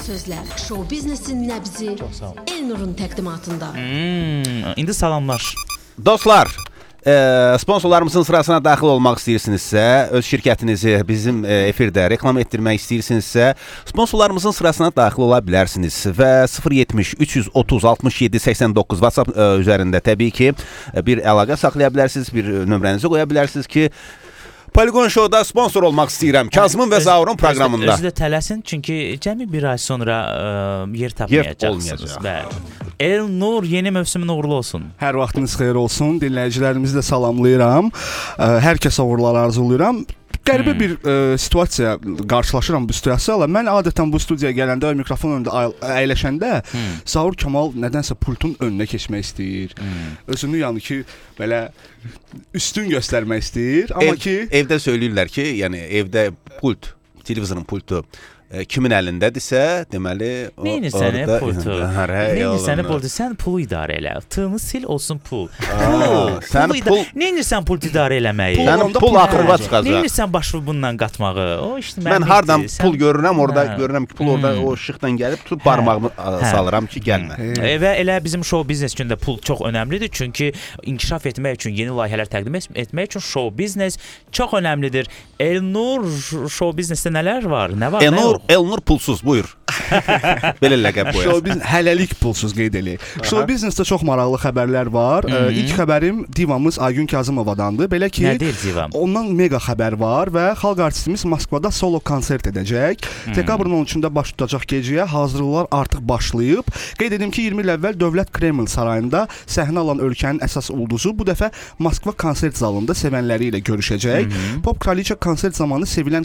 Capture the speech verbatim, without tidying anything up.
Sözlər, show biznesin nəbzi Elnur'un təqdimatında. Hmm, indi salamlar. Dostlar, e, sponsorlarımızın sırasına daxil olmaq istəyirsinizsə, öz şirkətinizi bizim e, efirdə reklam etdirmək istəyirsinizsə, sponsorlarımızın sırasına daxil ola bilərsiniz və sıfır yetmiş üç yüz otuz altmış yeddi səksən doqquz WhatsApp e, üzərində təbii ki bir əlaqə saxlaya bilərsiniz, bir nömrənizi qoya bilərsiniz ki, Poligon Show'da sponsor olmaq istəyirəm. Kazımın və Zaurun proqramında. Özü də tələsin, çünki cəmi bir ay sonra ə, yer tapmayacaqsınız. Bəli. Elnur yeni mövsümün uğurlu olsun. Hər vaxtınız xeyir olsun. Dinləyicilərimizi də salamlayıram. Hər kəsə uğurlar arzulayıram. Qəribə bir ə, situasiya qarşılaşıram bu studiyasıyla. Mən adətən bu studiyaya gələndə və mikrofon önündə əyləşəndə hmm. Zaur Kamal nədənsə pultun önünə keçmək istəyir. Hmm. Özünü yəni ki, belə üstün göstərmək istəyir. Amma Ev, ki evdə söyləyirlər ki, yəni evdə pult, televizorun pultu e, kimin əlindədirsə, deməli o Neynisən orada pultu? Neynisən pultu? Sən pulu idarə elə. Tığını sil olsun pul. Pul. Sən pul. Neynisən pult idarə eləməyi? Sən pul axırına çıxacaq. Neynisən başı bununla qatmağı? O işte mən hardan pul görürəm, orada görürəm ki, pul orada o işıqdan gəlib tutub barmağımı salıram ki, gəlmə. Və elə bizim show biznes üçün də pul çox önəmlidir. Çünki inkişaf etmək üçün, yeni layihələr təqdim etmək üçün show biznes çox önəmlidir. Elnur show biznesdə nələr var? Nə var? Elnur, Elnur pulsuz, buyur. Belə ləqəb qoyaq. Show biznes hələlik pulsuz qeyd eləyək. Show biznesdə çox maraqlı xəbərlər var. Ə, ilk xəbərim divamız Aygün Kazımovadandır. Belə ki, nədir divam? Ondan mega xəbər var və xalq artistimiz Moskvada solo konsert edəcək. Hmm. Dekabrın on üçündə baş tutacaq gecəyə hazırlıqlar artıq başlayıb. Qeyd edim ki, iyirmi il əvvəl Dövlət Kreml sarayında səhnə alan ölkənin əsas ulduzu bu dəfə Moskva konsert zalında sevənləri ilə görüşəcək. Hmm. Pop kraliçə konsert zamanı sevilən